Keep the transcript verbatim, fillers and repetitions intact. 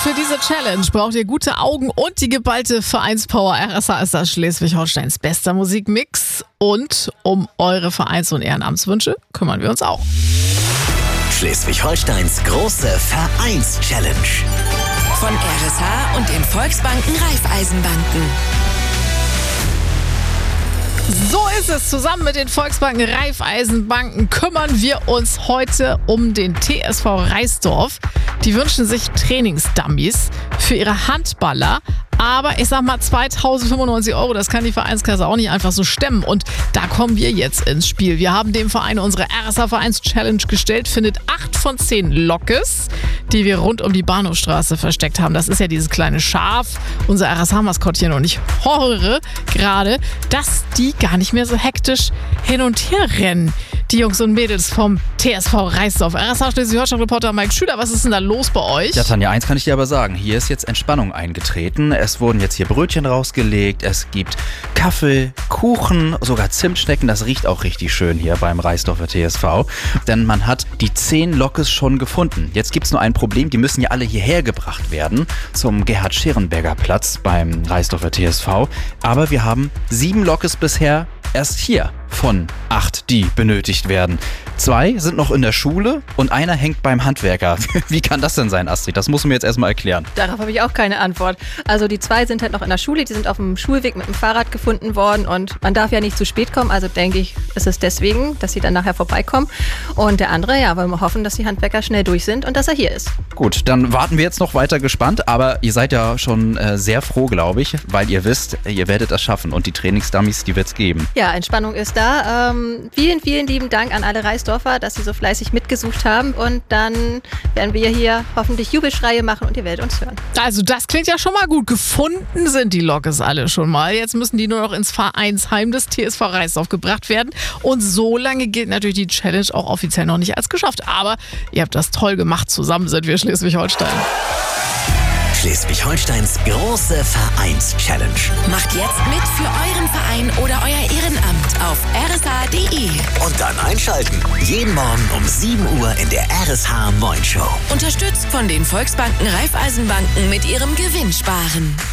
für diese Challenge braucht ihr gute Augen und die geballte Vereinspower. R S H ist das Schleswig-Holsteins bester Musikmix. Und um eure Vereins- und Ehrenamtswünsche kümmern wir uns auch. Schleswig-Holsteins große Vereins-Challenge. Von R S H und den Volksbanken Raiffeisenbanken. So ist es. Zusammen mit den Volksbanken Raiffeisenbanken kümmern wir uns heute um den T S V Reisdorf. Die wünschen sich Trainingsdummies für ihre Handballer. Aber ich sag mal, zweitausendfünfundneunzig Euro, das kann die Vereinskasse auch nicht einfach so stemmen. Und da kommen wir jetzt ins Spiel. Wir haben dem Verein unsere R S H-Vereins-Challenge gestellt. Findet acht von zehn Lokes, die wir rund um die Bahnhofstraße versteckt haben. Das ist ja dieses kleine Schaf, unser R S H-Maskottchen. Und ich höre gerade, dass die gar nicht mehr so hektisch hin und her rennen. Die Jungs und Mädels vom T S V Reisdorf. R S H Schleswig-Holstein-Reporter Mike Schüler, was ist denn da los bei euch? Ja, Tanja, eins kann ich dir aber sagen. Hier ist jetzt Entspannung eingetreten. Es wurden jetzt hier Brötchen rausgelegt. Es gibt Kaffee, Kuchen, sogar Zimtschnecken. Das riecht auch richtig schön hier beim Reisdorfer T S V. Denn man hat die zehn Lokes schon gefunden. Jetzt gibt es nur ein Problem. Die müssen ja alle hierher gebracht werden zum Gerhard-Scherenberger-Platz beim Reisdorfer T S V. Aber wir haben sieben Lokes bisher erst hier von acht, die benötigt werden. Zwei sind noch in der Schule und einer hängt beim Handwerker. Wie kann das denn sein, Astrid? Das musst du mir jetzt erstmal erklären. Darauf habe ich auch keine Antwort. Also die zwei sind halt noch in der Schule, die sind auf dem Schulweg mit dem Fahrrad gefunden worden und man darf ja nicht zu spät kommen, also denke ich, ist es deswegen, dass sie dann nachher vorbeikommen. Und der andere, ja, wollen wir hoffen, dass die Handwerker schnell durch sind und dass er hier ist. Gut, dann warten wir jetzt noch weiter gespannt, aber ihr seid ja schon äh, sehr froh, glaube ich, weil ihr wisst, ihr werdet das schaffen und die Trainingsdummies, die wird es geben. Ja, Entspannung ist da. Ähm, vielen, vielen lieben Dank an alle Reisdorfer, dass sie so fleißig mitgesucht haben und dann werden wir hier hoffentlich Jubelschreie machen und ihr werdet uns hören. Also das klingt ja schon mal gut. Gefunden sind die Lokes alle schon mal. Jetzt müssen die nur noch ins Vereinsheim des T S V Reisdorf gebracht werden. Und so lange gilt natürlich die Challenge auch offiziell noch nicht als geschafft. Aber ihr habt das toll gemacht. Zusammen sind wir Schleswig-Holstein. Schleswig-Holsteins große Vereins-Challenge. Macht jetzt mit für euren Verein oder euer Ehrenamt auf r s h punkt d e. Und dann einschalten. Jeden Morgen um sieben Uhr in der R S H Moin Show. Unterstützt von den Volksbanken Raiffeisenbanken mit ihrem Gewinnsparen.